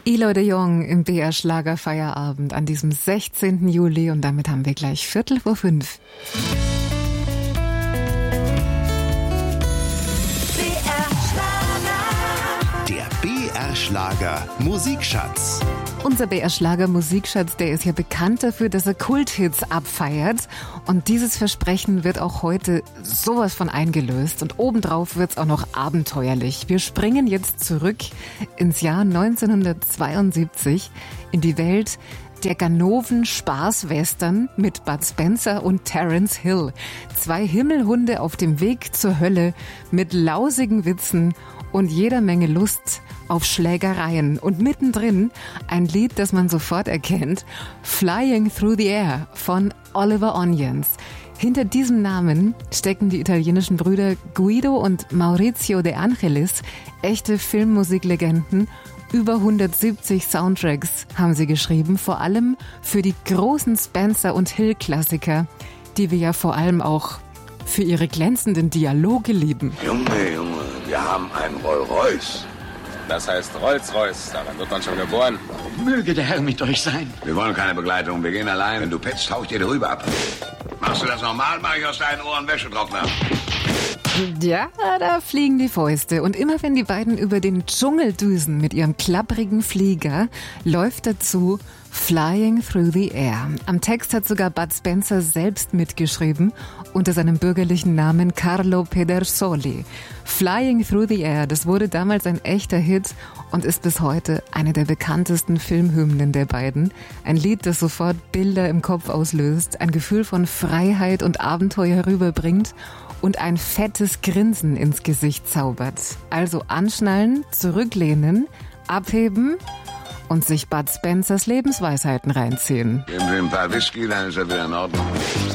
Eloy de Jong im BR Schlagerfeierabend an diesem 16. Juli und damit haben wir gleich 4:45. Der BR Schlager Musikschatz. Unser BR Schlager Musikschatz, der ist ja bekannt dafür, dass er Kulthits abfeiert. Und dieses Versprechen wird auch heute sowas von eingelöst. Und obendrauf wird's auch noch abenteuerlich. Wir springen jetzt zurück ins Jahr 1972 in die Welt der Ganoven-Spaßwestern mit Bud Spencer und Terence Hill. 2 Himmelhunde auf dem Weg zur Hölle mit lausigen Witzen und jeder Menge Lust auf Schlägereien. Und mittendrin ein Lied, das man sofort erkennt, Flying Through the Air von Oliver Onions. Hinter diesem Namen stecken die italienischen Brüder Guido und Maurizio De Angelis, echte Filmmusiklegenden. Über 170 Soundtracks haben sie geschrieben, vor allem für die großen Spencer- und Hill-Klassiker, die wir ja vor allem auch für ihre glänzenden Dialoge lieben. Junge, wir haben einen Rolls-Royce. Das heißt Rolls-Royce, daran wird man schon geboren. Möge der Herr mit euch sein. Wir wollen keine Begleitung, wir gehen allein. Wenn du petzt, hau ich dir drüber ab. Machst du das normal, mach ich aus deinen Ohren Wäschetrockner. Ja, da fliegen die Fäuste. Und immer wenn die beiden über den Dschungel düsen mit ihrem klapprigen Flieger, läuft dazu Flying Through the Air. Am Text hat sogar Bud Spencer selbst mitgeschrieben, unter seinem bürgerlichen Namen Carlo Pedersoli. Flying Through the Air, das wurde damals ein echter Hit und ist bis heute eine der bekanntesten Filmhymnen der beiden. Ein Lied, das sofort Bilder im Kopf auslöst, ein Gefühl von Freiheit und Abenteuer rüberbringt und ein fettes Grinsen ins Gesicht zaubert. Also anschnallen, zurücklehnen, abheben und sich Bud Spencers Lebensweisheiten reinziehen. Geben Sie ein paar Whisky, dann ist er wieder in Ordnung.